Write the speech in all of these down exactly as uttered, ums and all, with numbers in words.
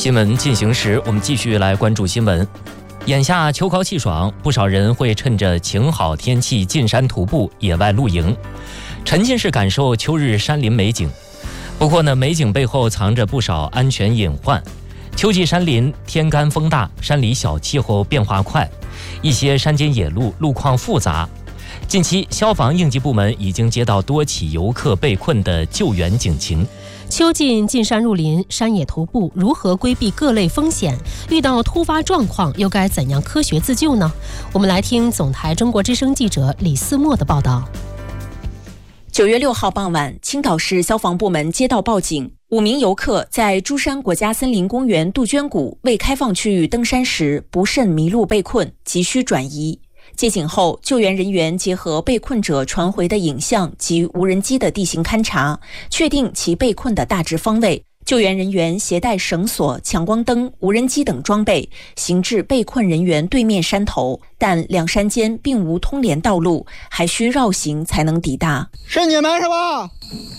新闻进行时，我们继续来关注新闻。眼下秋高气爽，不少人会趁着晴好天气进山徒步、野外露营，沉浸式感受秋日山林美景。不过呢，美景背后藏着不少安全隐患。秋季山林天干风大，山里小气候变化快，一些山间野路路况复杂。近期，消防应急部门已经接到多起游客被困的救援警情。 秋季进山入林、山野徒步，如何规避各类风险？遇到突发状况，又该怎样科学自救呢？我们来听总台中国之声记者李思墨的报道。 九月六号傍晚，青岛市消防部门接到报警，五名游客在珠山国家森林公园杜鹃谷未开放区域登山时不慎迷路被困，急需转移。接警后，救援人员结合被困者传回的影像及无人机的地形勘查，确定其被困的大致方位。救援人员携带绳索、强光灯、无人机等装备，行至被困人员对面山头，但两山间并无通联道路，还需绕行才能抵达。 是你们是吧？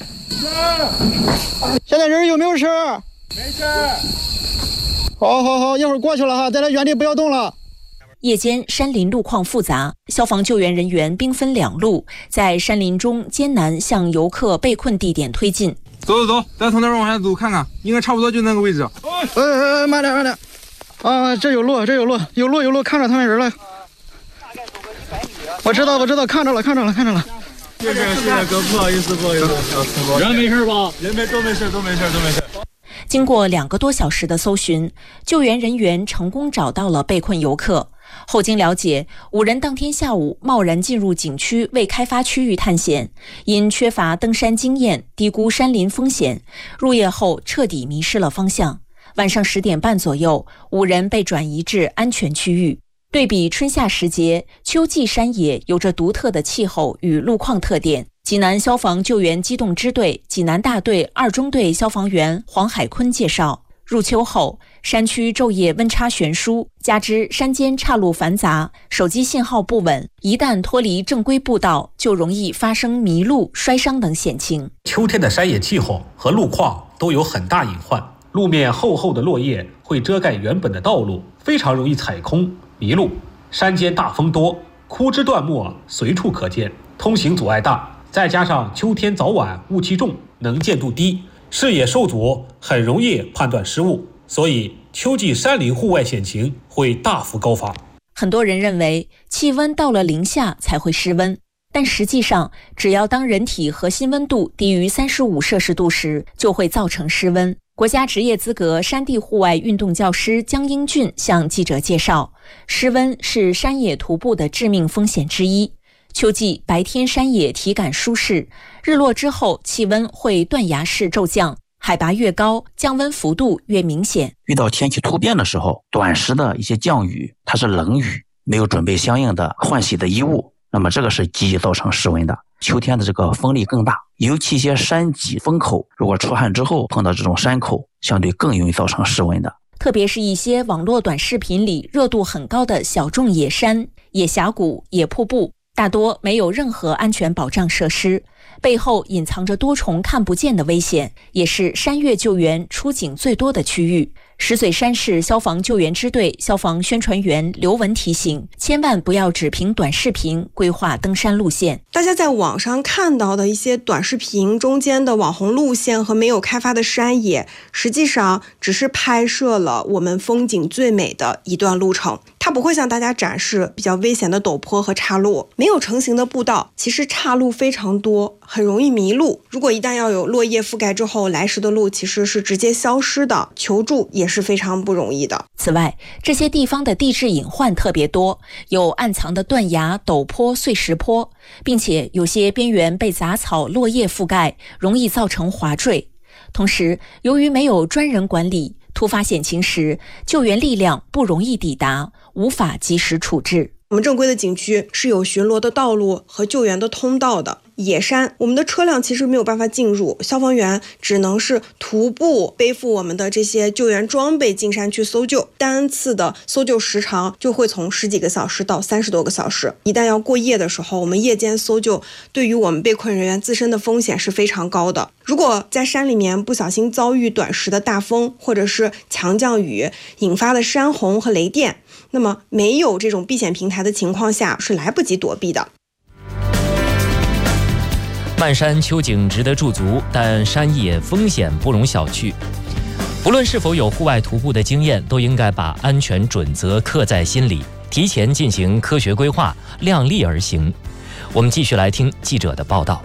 是。现在人有没有事？ 没事。 好好好，一会儿过去了哈，在这原地不要动了。 夜间山林路况复杂，消防救援人员兵分两路，在山林中艰难向游客被困地点推进。 走走走，咱从那边往下走看看，应该差不多就那个位置。 哎哎哎，慢点慢点。啊，这有路，这有路，有路有路，看着他们人了。我知道我知道，看着了看着了看着了。 谢谢谢谢哥，不好意思不好意思。 人没事吧？ 人没都没事都没事都没事。 经过两个多小时的搜寻，救援人员成功找到了被困游客。后经了解，五人当天下午贸然进入景区未开发区域探险，因缺乏登山经验，低估山林风险，入夜后彻底迷失了方向。晚上十点半左右，五人被转移至安全区域。对比春夏时节，秋季山野有着独特的气候与路况特点。济南消防救援机动支队济南大队二中队消防员黄海坤介绍，入秋后，山区昼夜温差悬殊，加之山间岔路繁杂，手机信号不稳，一旦脱离正规步道，就容易发生迷路、摔伤等险情。 秋天的山野气候和路况都有很大隐患，路面厚厚的落叶会遮盖原本的道路，非常容易踩空迷路。山间大风多，枯枝断木随处可见，通行阻碍大。再加上秋天早晚雾气重，能见度低，视野受阻，很容易判断失误，所以秋季山林户外险情会大幅高发。 很多人认为气温到了零下才会失温，但实际上，只要当人体核心温度低于三十五摄氏度时，就会造成失温。国家职业资格山地户外运动教师江英俊向记者介绍，失温是山野徒步的致命风险之一。秋季白天山野体感舒适，日落之后气温会断崖式骤降，海拔越高，降温幅度越明显。 遇到天气突变的时候，短时的一些降雨，它是冷雨，没有准备相应的换洗的衣物，那么这个是极易造成失温的。秋天的这个风力更大，尤其一些山脊风口，如果出汗之后碰到这种山口，相对更容易造成失温的。 特别是一些网络短视频里热度很高的小众野山、野峡谷、野瀑布，大多没有任何安全保障设施，背后隐藏着多重看不见的危险，也是山岳救援出警最多的区域。石嘴山市消防救援支队消防宣传员刘文提醒，千万不要只凭短视频规划登山路线。 大家在网上看到的一些短视频中间的网红路线和没有开发的山野，实际上只是拍摄了我们风景最美的一段路程，它不会向大家展示比较危险的陡坡和岔路。没有成型的步道，其实岔路非常多，很容易迷路。如果一旦要有落叶覆盖之后，来时的路其实是直接消失的，求助也是非常不容易的。 此外，这些地方的地质隐患特别多，有暗藏的断崖、陡坡、碎石坡，并且有些边缘被杂草、落叶覆盖，容易造成滑坠。同时，由于没有专人管理，突发险情时，救援力量不容易抵达，无法及时处置。 我们正规的景区是有巡逻的道路和救援的通道的， 野山，我们的车辆其实没有办法进入，消防员只能是徒步背负我们的这些救援装备进山去搜救，单次的搜救时长就会从十几个小时到三十多个小时。一旦要过夜的时候，我们夜间搜救对于我们被困人员自身的风险是非常高的。如果在山里面不小心遭遇短时的大风或者是强降雨引发的山洪和雷电，那么没有这种避险平台的情况下是来不及躲避的。 漫山秋景值得驻足，但山野风险不容小觑。不论是否有户外徒步的经验，都应该把安全准则刻在心里，提前进行科学规划，量力而行。我们继续来听记者的报道。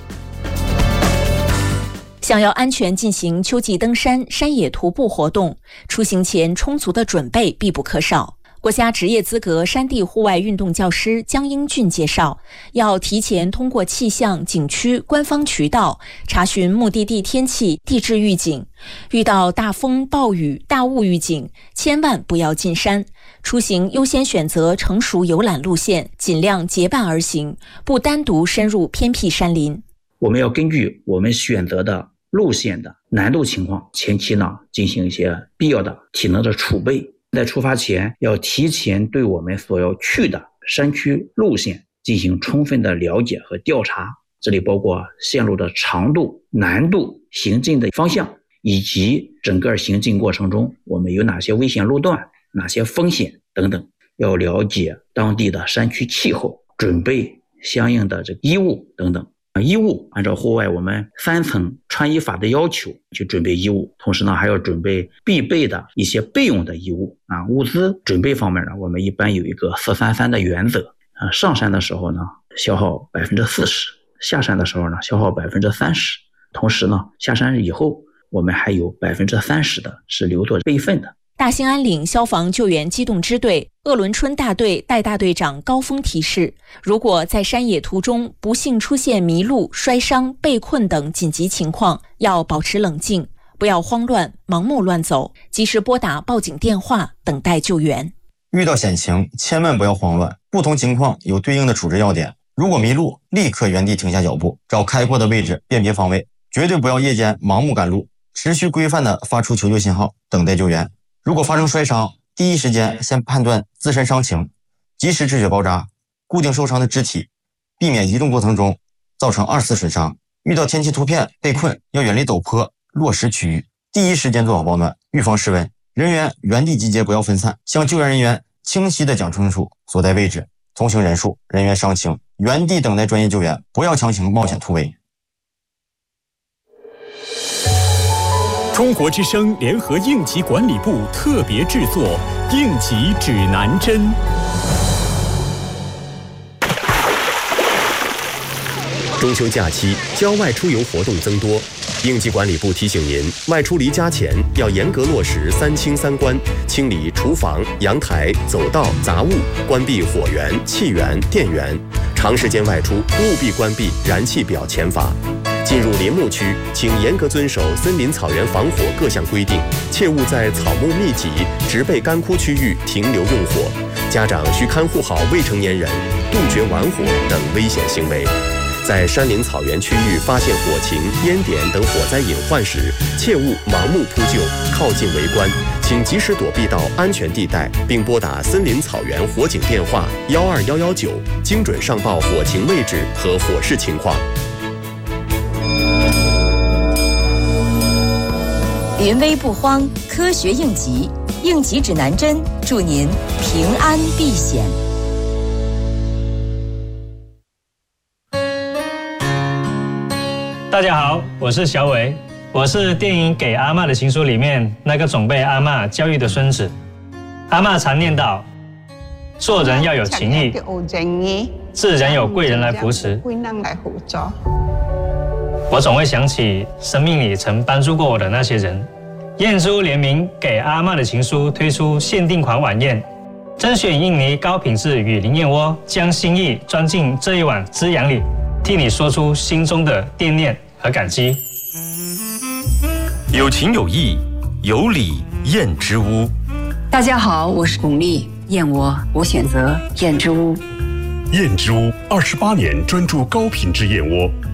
想要安全进行秋季登山、山野徒步活动，出行前充足的准备必不可少。国家职业资格山地户外运动教师江英俊介绍，要提前通过气象、景区官方渠道查询目的地天气、地质预警，遇到大风、暴雨、大雾预警，千万不要进山。出行优先选择成熟游览路线，尽量结伴而行，不单独深入偏僻山林。 我们要根据我们选择的路线的难度情况，前期呢进行一些必要的体能的储备。在出发前要提前对我们所要去的山区路线进行充分的了解和调查，这里包括线路的长度、难度、行进的方向，以及整个行进过程中我们有哪些危险路段、哪些风险等等。要了解当地的山区气候，准备相应的这个衣物等等。衣物按照户外我们三层穿衣法的要求去准备衣物，同时呢还要准备必备的一些备用的衣物啊。物资准备方面呢，我们一般有一个四三三的原则啊。上山的时候呢消耗百分之四十，下山的时候呢消耗百分之三十。同时呢下山以后我们还有百分之三十的是留作备份的。 大兴安岭消防救援机动支队鄂伦春大队代大队长高峰提示，如果在山野途中不幸出现迷路、摔伤、被困等紧急情况，要保持冷静，不要慌乱、盲目乱走，及时拨打报警电话，等待救援。 遇到险情，千万不要慌乱，不同情况有对应的处置要点。如果迷路，立刻原地停下脚步，找开阔的位置辨别方位，绝对不要夜间盲目赶路，持续规范地发出求救信号，等待救援。如果发生摔伤，第一时间先判断自身伤情，及时止血包扎，固定受伤的肢体，避免移动过程中造成二次损伤。遇到天气突变被困，要远离陡坡、落石区域，第一时间做好保暖，预防失温。人员原地集结，不要分散，向救援人员清晰地讲清楚所在位置、同行人数、人员伤情，原地等待专业救援，不要强行冒险突围。 中国之声联合应急管理部特别制作《应急指南针》。中秋假期，郊外出游活动增多，应急管理部提醒您，外出离家前要严格落实三清三关，清理厨房、阳台、走道杂物，关闭火源、气源、电源。长时间外出，务必关闭燃气表前阀。进入林木区，请严格遵守森林草原防火各项规定，切勿在草木密集、植被干枯区域停留用火。家长需看护好未成年人，杜绝玩火等危险行为。在山林草原区域发现火情、烟点等火灾隐患时，切勿盲目扑救、靠近围观，请及时躲避到安全地带，并拨打森林草原火警电话幺二幺幺九，精准上报火情位置和火势情况。 临危不慌，科学应急，应急指南针，祝您平安避险。 大家好，我是小伟，我是电影《给阿嬷的情书》里面那个总被阿嬷教育的孙子。阿嬷常念叨，做人要有情义，自然有贵人来扶持。我总会想起生命里曾帮助过我的那些人。燕珠联名《给阿嬷的情书》推出限定款晚宴，甄选印尼高品质雨林燕窝，将心意装进这一碗滋养里，替你说出心中的惦念和感激。 有情有义，有礼燕之屋。 大家好，我是巩俐，燕窝我选择燕之屋。 燕之屋二十八年专注高品质燕窝，